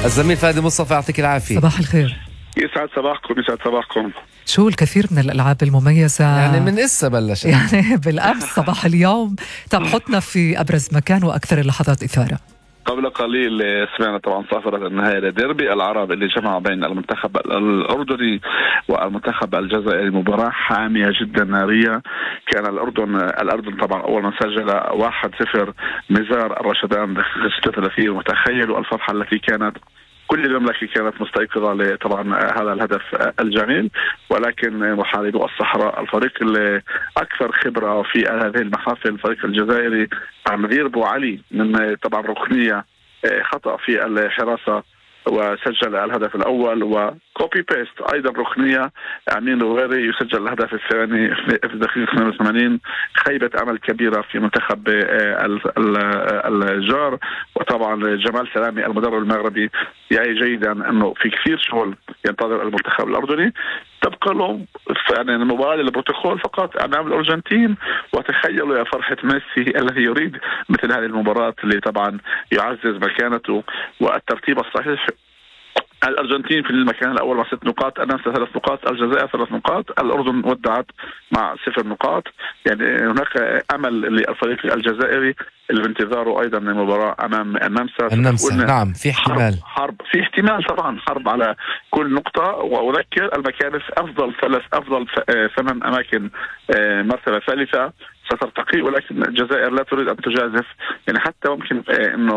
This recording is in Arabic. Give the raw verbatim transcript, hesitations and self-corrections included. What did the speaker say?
الزميل فادي مصطفى، يعطيك العافية. صباح الخير. يسعد صباحكم. يسعد صباحكم. شو الكثير من الألعاب المميزة يعني من إسا بلش يعني بالأمس صباح اليوم. طب حطنا في أبرز مكان وأكثر اللحظات إثارة. قبل قليل سمعنا طبعا صافرة النهاية لديربي العرب اللي جمع بين المنتخب الأردني والمنتخب الجزائري. مباراة حامية جدا نارية. كان الأردن الأردن طبعا أول ما سجل واحد صفر مزار الرشدان دقيقة ستة وثلاثين، وتخيلوا الفرحة التي كانت كل المملكة كانت مستيقظة طبعا هذا الهدف الجميل. ولكن محاربو الصحراء الفريق الأكثر خبرة في هذه المحافل الفريق الجزائري عم يربو علي من طبعا ركنية خطأ في الحراسة وسجل الهدف الأول، وكوبي بيست أيضا ركنية أمين الغيري يسجل الهدف الثاني في الدقيقة اثنين وثمانين. خيبة أمل كبيرة في منتخب الجار. وطبعا جمال سلامي المدرب المغربي يعي جيدا أنه في كثير شغل ينتظر المنتخب الأردني. تبقى له يعني المباراة للبروتوكول فقط أمام الأرجنتين. وتخيلوا يا فرحة ميسي الذي يريد مثل هذه المباراة اللي طبعا يعزز مكانته والترتيب الصحيح. الأرجنتين في المكان الأول مع ست نقاط، النمسا ثلاث نقاط، الجزائر ثلاث نقاط، الأردن ودعت مع صفر نقاط. يعني هناك أمل للفريق الجزائري اللي بانتظاره أيضا مباراة أمام النمسا. النمسا نعم في احتمال حرب, حرب في احتمال طبعا حرب على كل نقطة. وأذكر المكان أفضل ثلاث أفضل ثمان أماكن مرتبة ثالثة سترتقي، ولكن الجزائر لا تريد أن تجازف. يعني حتى ممكن أنه